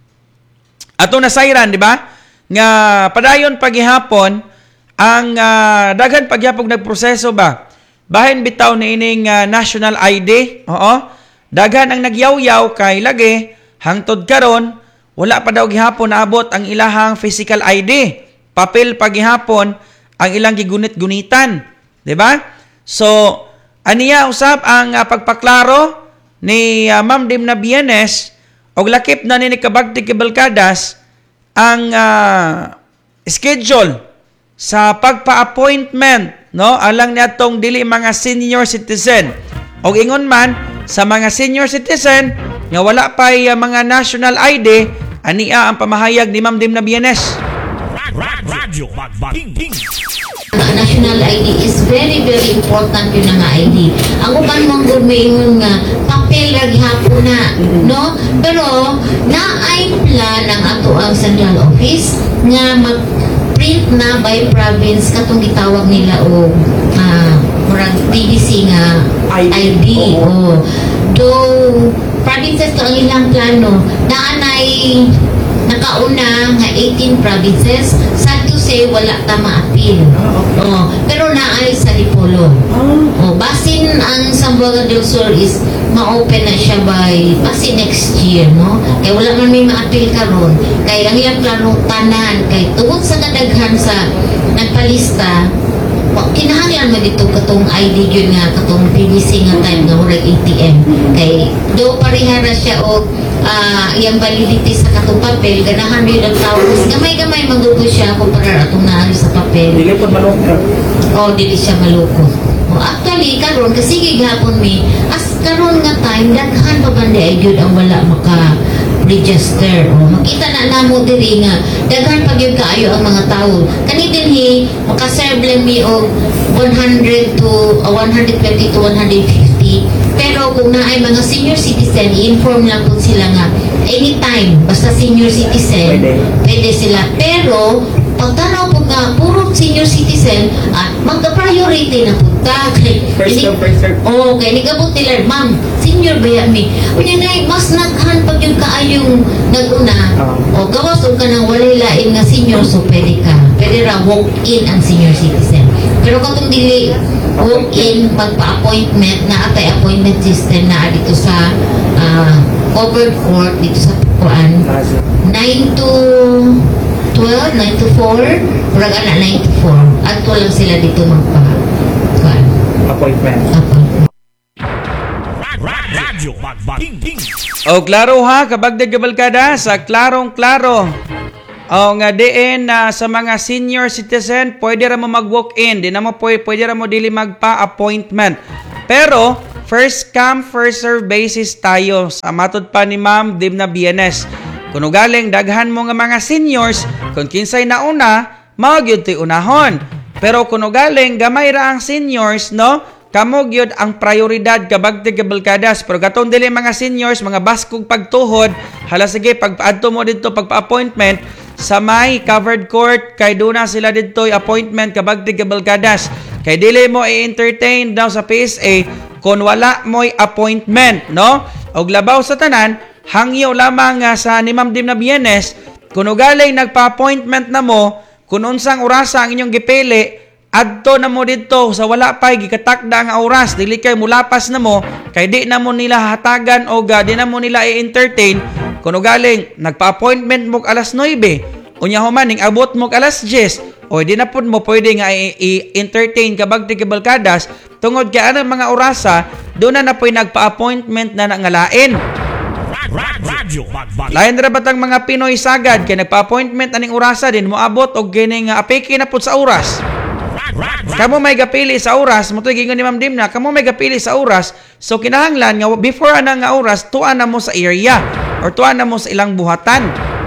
ato nasayran, di ba? Nga padayon paghihapon ang uh, daghan paghihapon nagproseso ba? Bahin bitaw ni ining uh, national I D. Oo. Daghan ang nagyaw-yaw kay lagi hangtod karon wala pa daw gihapon naabot ang ilahang physical I D. Papel paghihapon ang ilang gigunit-gunitan, di ba? So, aniya usab ang uh, pagpaklaro ni uh, Ma'am Dimna Bienes og lakip na ni kabag nagkabalkadas ang uh, schedule sa pagpa-appointment, no, alang niadtong dili mga senior citizen. Og ingon man sa mga senior citizen nga wala pa uh, mga national I D, ania ang pamahayag ni Ma'am Dimna Bienes. Radyo Bagbaging. National I D is very very important yun nga I D. Ang uban mong gurmayon nga papel lagi hapon na, no? Pero naay plan ang ato ang Central Office nga mag-print na by province katong gitawag nila o uh, murag P D C nga I D. Oh. Though provinces to ang ilang plano, naanay nakauna nga eighteen provinces, sad to say wala ta ma-appeal. Oh, pero naay sa Dipolo. Oh, basin ang Zamboanga del Sur is ma-open na siya by basin next year, no? Kaya wala man may ma-appeal karon. Kaya ang ilang plano tanan kay tungod sa kadaghan sa nagpalista, kinahanglan man dito katong I D yun nga katong P D C nga time nga murag A T M kay do parihara siya og uh, iyang validity sa katong papel ganahan yun ang tawag gamay-gamay magdugo siya kumpara atong naari sa papel dili po maloko o dili siya maloko o actually karon kasi gihapon mi as karon nga time daghan pa banda ay gyud ang wala maka register. O, makita na namo diri nga daghan pa gyud kaayo ang mga tawo. Kani dinhi makaserve lang mi og one hundred to uh, one twenty to one fifty. Pero kung naay mga senior citizen, i-inform lang po sila nga anytime basta senior citizen, pwede, pwede sila. Pero pagtanaw po nga nga puro senior citizen, ah, magka-priority na punta. First come, first serve. Oo, kaya nagabot nila, ma'am, senior ba yan mi? Unya na, mas naghan pag yung kaayong naguna, o gawas o ka nang walay lain nga senior, so pwede ka. Pwede ra walk-in ang senior citizen. Pero katong dili, walk-in, pagpa-appointment, na atay appointment system na dito sa uh, covered court, dito sa Puan, nine to twelve, nine to four, murag ana nine to four. At lang sila dito magpa kuan. Appointment. Appointment. Radyo Magbating. O klaro ha, kabagdag kabalkada, sa klarong-klaro. O nga diin na sa mga senior citizen, pwede ra mo mag-walk-in, di na mo pwede, pwede ra mo dili magpa-appointment. Pero, first come, first serve basis tayo. Sa matod pa ni Ma'am Dimna Bienes. Kung galing, daghan mo nga mga seniors, kung kinsay nauna, magyud ti unahon. Pero kung galing, gamay ra ang seniors, no? Kamog yun ang prioridad kabagtig kabalkadas. Pero katong dili mga seniors, mga baskog pagtuhod, hala sige, pagpaadto mo dito, pagpa-appointment, sa may covered court, kay doon na sila dito appointment kabagtig kabalkadas. Kay dili mo i-entertain daw sa P S A kung wala mo'y appointment, no? Og labaw sa tanan, hangyo lamang nga sa ni Ma'am Dimna Bienes, kung galing nagpa-appointment na mo, kung unsang orasa ang inyong gipili, adto na mo dito sa wala pay gikatakda nga oras, dili kay mulapas na mo, kay di na mo nila hatagan o ga, di na mo nila i-entertain. Kung galing, nagpa-appointment mo alas nine, unya human, ning abot mo alas ten, o di na po mo pwede nga i-entertain kabagtig kabalkadas, tungod kay anang mga orasa, doon na na po'y nagpa-appointment na nangalain. Radyo Magbating. Lain ra batang mga Pinoy sagad, kay nagpa-appointment aning orasa, din mo abot o gining uh, apiki na po sa oras. Kamo may gapili sa oras, mo to gingon ni Ma'am Dimna, kamo may gapili sa oras, so kinahanglan nga before ana nga oras, tuan na mo sa area or tuan na mo sa ilang buhatan.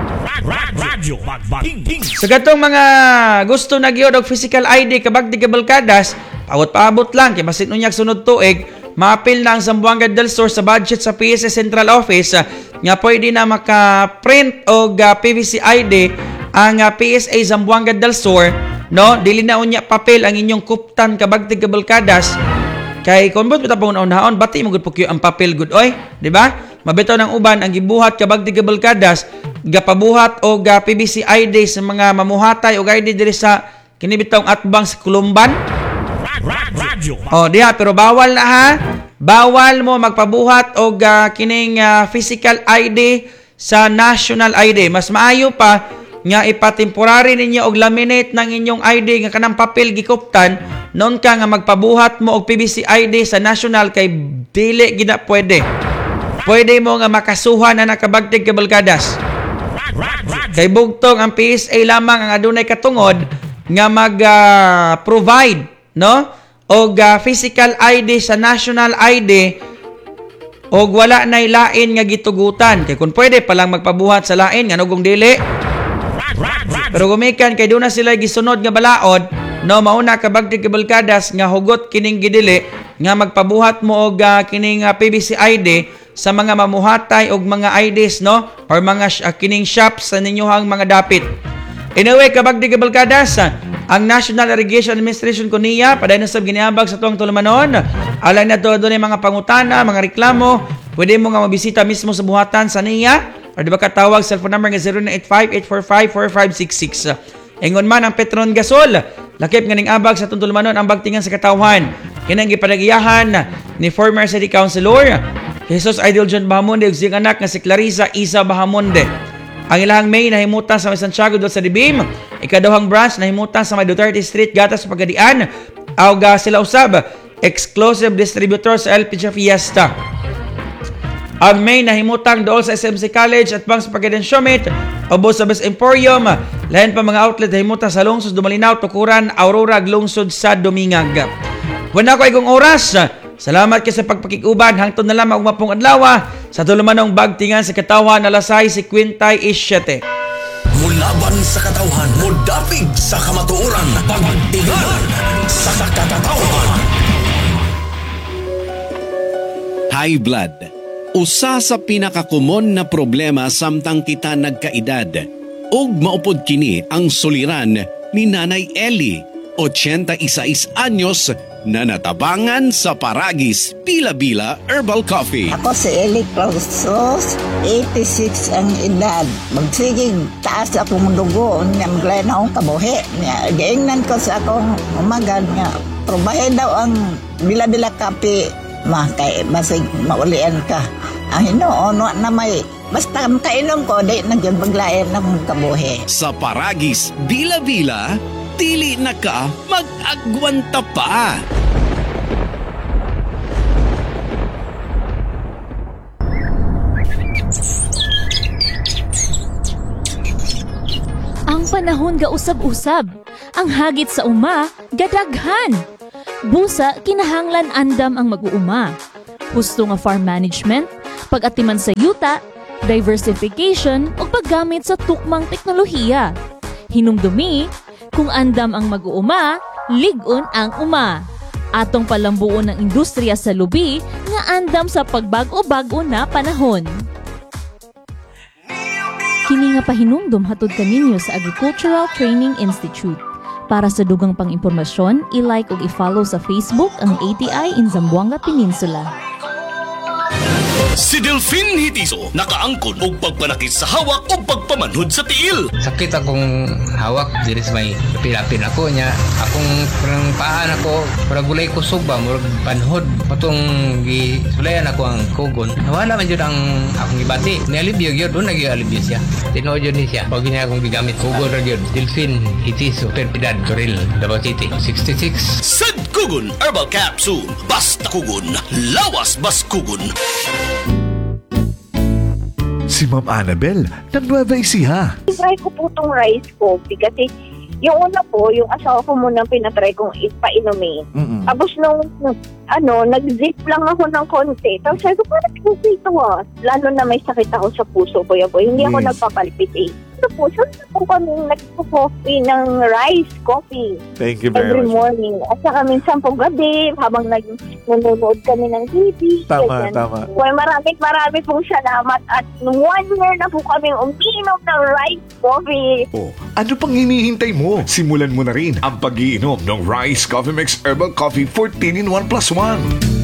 Radyo Magbating. Sa gatong mga gusto na gyud og physical I D kabagdig kabalkadas, paabot-paabot lang kay basin unyag sunod tuig, maapil na ang Zamboanga del Sur sa budget sa P S A Central Office uh, nga pwede na maka-print og uh, P V C I D ang uh, P S A Zamboanga del Sur, no? Dili na unya papel ang inyong kuptan kabagtig kabalkadas. Kay kon bud bitaw pangunahon, bati mo gud pukyo ang papel gud oy, di ba? Mabitaw ng uban ang gibuhat kabagtig kabalkadas, gapabuhat og uh, P V C I D sa mga mamuhatay og I D diri sa kini bitawng atbang sa Kulumban. Oh, diha, pero bawal na ha. Bawal mo magpabuhat og uh, kining uh, physical I D sa national I D. Mas maayo pa nga ipatemporary ninyo og laminate ng inyong I D nga kanang papel gikuptan, noon ka nga magpabuhat mo og P V C I D sa national kay dili gina pwede. Pwede mo nga makasuhan na nakabagtig kabalkadas. Kay bugtong ang P S A lamang ang adunay katungod nga mag-provide, uh, no? Og uh, physical I D sa national I D og wala nay lain nga gitugutan. Kay kun pwede palang magpabuhat sa lain nga nugong dili. Pero gumikan kay doon na sila gisunod nga balaod, no, mauna kabagtig kabalkadas nga hugot kining gidili nga magpabuhat mo og uh, kining uh, P V C I D sa mga mamuhatay og mga I Ds, no, or mga uh, kining shops sa ninyohang mga dapit. Anyway, kabagdig kabalkadas, ang National Irrigation Administration ko niya paday na sab giniabag sa tuwang tulumanon. Alay na to doon mga pangutana, mga reklamo, pwede mo nga mabisita mismo sa buhatan sa niya. Or di ba katawag cellphone number nga zero nine eight five, eight four five, four five six six. Ingon man ang Petron Gasol, lakip nga ning abag sa tulumanon ang bagtingan sa katawhan. Kinang gipanagiyahan ni former City Councilor Jesus Idol John Bahamonde ug siyang anak nga si Clarissa Isa Bahamonde. Ang ilahang May nahimutan sa Santiago do sa Dibim, ikaduhang branch nahimutan sa May Duterte Street gatas sa Pagadian. Aw ga sila usab exclusive distributor sa El Picha Fiesta. Ang May nahimutang dool sa S M C College at bang sa Pagadian Summit, ubos sa Best Emporium, lain pa mga outlet nahimutan sa Lungsod Dumalinaw, Tukuran, Aurora, Lungsod sa Dumingag. Wala ko igong oras. Salamat kayo sa pagpakikuban. Hangtod na lamang umapong adlaw sa tulumanong bagtingan sa katawan na lasay si Quintay Isyete. Mulaban sa katawhan, mudapig sa kamatuoran, pagtingan sa katawhan. High blood. Usa sa pinakakumon na problema samtang kita nagkaedad. Og maupod kini ang suliran ni Nanay Ellie, eighty-six anyos, na natabangan sa Paragis Bila-Bila Herbal Coffee. Ako si Eli Clausos, eighty-six ang edad. Magsigig taas akong dugo, niya maglayan akong kabuhi. Gaingnan ko sa akong umagan nga, probahe daw ang Bila-Bila Coffee, ma, kay masig maulian ka. Ang hinoon na may, basta kainom ko, di nagyan maglayan ng kabuhi. Sa Paragis Bila-Bila, dili na ka mag-agwanta pa. Ang panahon ga usab-usab, ang hagit sa uma gadaghan. Busa kinahanglan andam ang mag-uuma. Husto nga farm management, pag-atiman sa yuta, diversification o paggamit sa tukmang teknolohiya. Hinumdumi, kung andam ang mag-uuma, ligon ang uma. Atong palambuon ng industriya sa lubi nga andam sa pagbago-bago na panahon. Kini nga pahinumdum hatod kaninyo sa Agricultural Training Institute. Para sa dugang pang-impormasyon, i-like o i-follow sa Facebook ang A T I in Zamboanga Peninsula. Si Delfin Hitiso nakaangkon og pagpanakit sa hawak o pagpamanhod sa tiil. Sakit akong hawak diri sa may pilapin ako niya. Akong parang paan ako, parang gulay kusog ba, murag panhod. Patong gisulayan ako ang kugon. Nawala man yun ang akong ibati. Nialibyo yun, doon nag-ialibyo siya. Tinood yun niya. Pag niya akong gigamit kugon ra yun. Delfin Hitiso, Perpidad, Toril, Davao City, sixty-six. Sad Kugon Herbal Capsule. Basta kugon, lawas bas kugon. Si Ma'am Annabel, nag-Nueva Ecija. Try ko po itong rice coffee kasi yung una po, yung asawa ko munang pinatry kong ipainumin. Mm-mm. Tapos nung, ano, nag-zip lang ako ng konti. Tapos sabi ko, parang kasi ito ah. Lalo na may sakit ako sa puso ko. Yan po. Hindi ako Yes. nagpapalpit eh. Ito po, saan po kami nagpo-coffee ng rice coffee Thank you very every much. morning. At saka minsan po gabi, habang nag-nunood kami ng T V. Tama, ganyan. tama. Well, maraming maraming pong salamat. At one year na po kami uminom ng rice coffee. Oh, ano pang hinihintay mo? Simulan mo na rin ang pag-iinom ng Rice Coffee Mix Herbal Coffee fourteen in one plus one.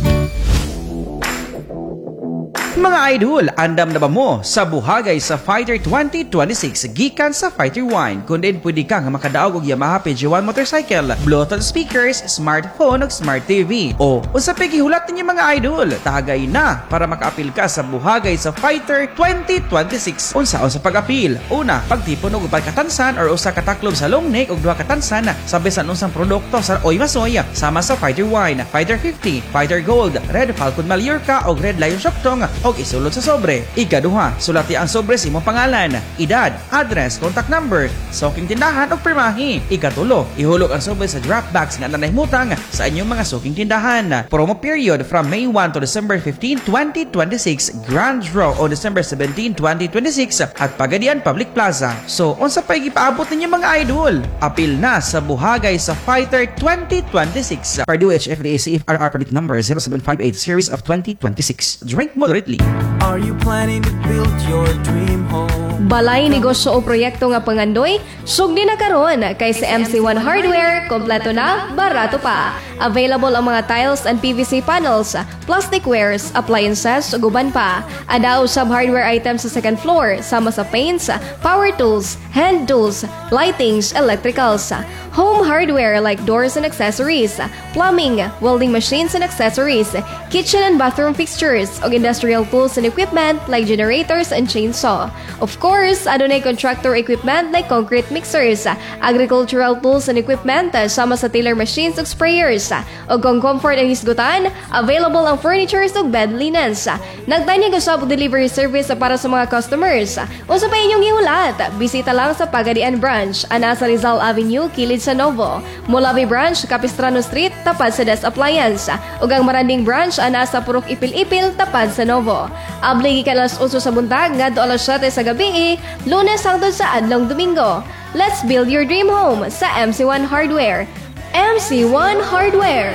Mga idol, andam na ba mo sa buhagay sa Fighter twenty twenty-six gikan sa Fighter Wine? Kung din pwede kang makadaog og Yamaha P G one motorcycle, Bluetooth speakers, smartphone ug smart T V. O, unsa pa gihulat ninyo mga idol? Tahagay na para makaapil ka sa buhagay sa Fighter twenty twenty-six. Unsaon sa pag-apil? Una, pagtipon og upat katansan or usa ka taklob sa long neck ug duha katansan sa bisan unsang produkto sa Oy Masoy sama sa Fighter Wine, Fighter fifty, Fighter Gold, Red Falcon Mallorca ug Red Lion Shoktong og isulod sa sobre. Ikaduha, sulati ang sobre sa imong pangalan, edad, address, contact number, suking tindahan ug pirmahi. Ikatulo, ihulog ang sobre sa draft bags nga nanahimutang sa inyong mga suking tindahan. Promo period from May first to December fifteenth, twenty twenty-six. Grand draw on December seventeenth, twenty twenty-six at Pagadian Public Plaza. So, unsa pa gipaabot ninyo mga idol? Apil na sa buhagay sa Fighter twenty twenty-six. Purdue H F D A C F R R permit number zero seven five eight series of twenty twenty-six. Drink moderately. Are you planning to build your dream home? Balay negosyo o proyekto nga pangandoy, sugdi na karon kay sa M C one Hardware, kompleto na, barato pa. Available ang mga tiles and P V C panels, plasticwares, appliances, ug uban pa. Adaw sub hardware items sa second floor, sama sa paints, power tools, hand tools, lightings, electricals. Home hardware like doors and accessories, plumbing, welding machines and accessories, kitchen and bathroom fixtures, ug industrial tools and equipment like generators and chainsaw. Of course, adunay contractor equipment like concrete mixers, agricultural tools and equipment, sama sa tiller machines ug sprayers. Ug kung comfort ang hisgutan, available ang furnitures ug bed linens. Nagtanyag usab og delivery service para sa mga customers. Unsa pa inyong gihulat? Bisita lang sa Pagadian Branch, ana sa Rizal Avenue, kilid sa Novo. Molavi Branch, Capistrano Street, tapad sa Des Appliance. Ug ang Maranding Branch, ana sa Purok Ipil-Ipil, tapad sa Novo. Abli gikan alas eight sa buntag ngadto alas seven sa gabi, Lunes hangtod sa adlong Domingo. Let's build your dream home sa M C one Hardware. M C one Hardware.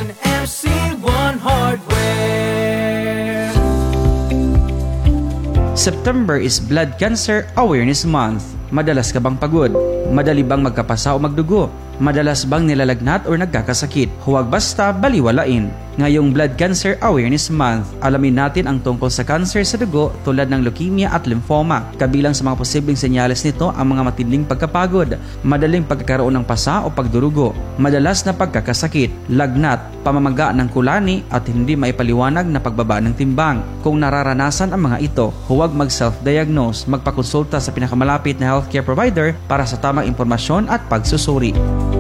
M C one Hardware. September is Blood Cancer Awareness Month. Madalas ka bang pagod? Madali bang magkapasa o magdugo? Madalas bang nilalagnat o nagkakasakit? Huwag basta baliwalain. Ngayong Blood Cancer Awareness Month, alamin natin ang tungkol sa cancer sa dugo tulad ng leukemia at lymphoma. Kabilang sa mga posibleng senyales nito ang mga matinding pagkapagod, madaling pagkakaroon ng pasa o pagdurugo, madalas na pagkakasakit, lagnat, pamamaga ng kulani at hindi maipaliwanag na pagbaba ng timbang. Kung nararanasan ang mga ito, huwag mag-self-diagnose, magpakonsulta sa pinakamalapit na healthcare provider para sa tamang impormasyon at pagsusuri.